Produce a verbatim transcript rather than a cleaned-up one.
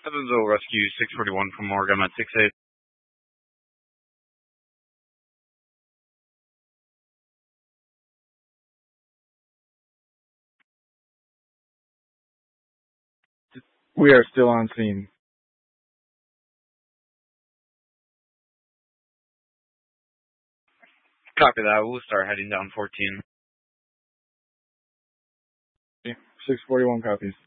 Evansville Rescue six forty-one from morgue. I'm at six eight. We are still on scene. Copy that. We'll start heading down fourteen. six forty-one copies.